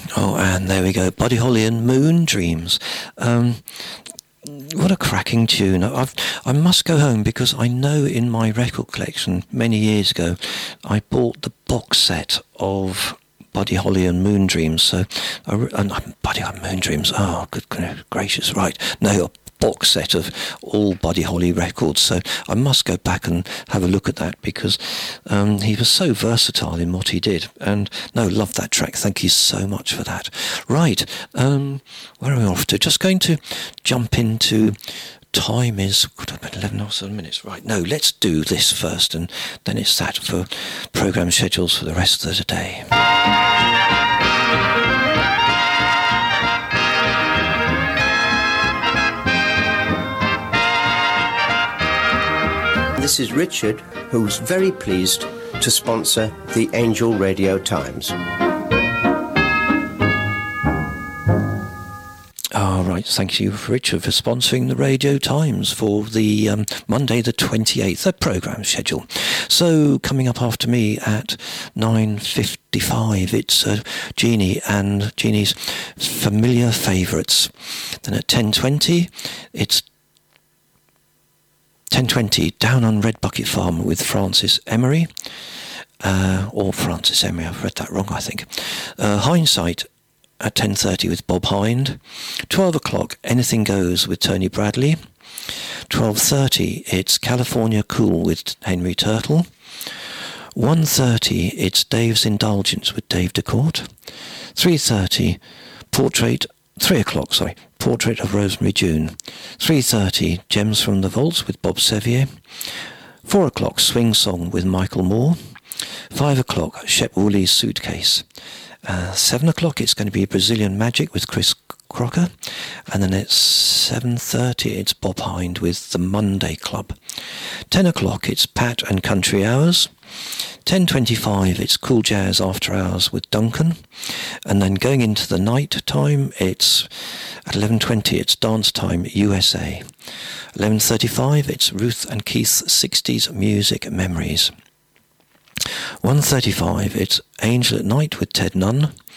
Oh, and there we go. Buddy Holly and Moon Dreams. What a cracking tune. I must go home because I know in my record collection many years ago I bought the box set of Buddy Holly and Moon Dreams. So, Buddy Holly and Moon Dreams, oh, good gracious, right. No, a box set of all Buddy Holly records. So I must go back and have a look at that because he was so versatile in what he did. And no, love that track. Thank you so much for that. Right, where are we off to? Just going to jump into... Time is 11 or 7 minutes. Right, no, let's do this first and then it's that for programme schedules for the rest of the day. This is Richard, who's very pleased to sponsor the Angel Radio Times. Right, thank you, Richard, for sponsoring the Radio Times for the Monday the 28th, the programme schedule. So, coming up after me at 9:55, it's Jeannie and Jeannie's Familiar Favourites. Then at 10:20, it's 10:20, Down on Red Bucket Farm with Francis Emery. Or Francis Emery, I've read that wrong, I think. Hindsight at 10:30 with Bob Hind. 12 o'clock, Anything Goes with Tony Bradley. 12:30, it's California Cool with Henry Turtle. 1:30, it's Dave's Indulgence with Dave DeCourt. 3:30, Portrait of Rosemary June. 3:30, Gems from the Vaults with Bob Sevier. 4 o'clock, Swing Song with Michael Moore. 5 o'clock, Shep Woolley's Suitcase. 7 o'clock, it's going to be Brazilian Magic with Chris Crocker. And then at 7:30, it's Bob Hind with the Monday Club. 10 o'clock, it's Pat and Country Hours. 10:25, it's Cool Jazz After Hours with Duncan. And then going into the night time, it's at 11:20, it's Dance Time USA. 11:35, it's Ruth and Keith's 60s Music Memories. 1:35, it's Angel at Night with Ted Nunn.